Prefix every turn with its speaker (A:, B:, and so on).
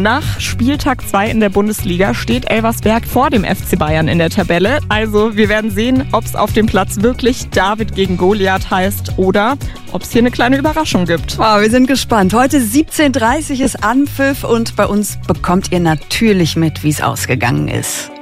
A: Nach Spieltag 2 in der Bundesliga steht Elversberg vor dem FC Bayern in der Tabelle. Also wir werden sehen, ob es auf dem Platz wirklich David gegen Goliath heißt oder ob es hier eine kleine Überraschung gibt.
B: Wow, wir sind gespannt. Heute 17:30 ist Anpfiff und bei uns bekommt ihr natürlich mit, wie es ausgegangen ist.